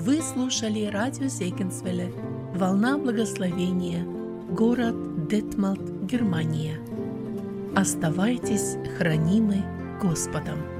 Вы слушали радио Зегенсвелле «Волна благословения», город Детмалт, Германия. Оставайтесь хранимы Господом.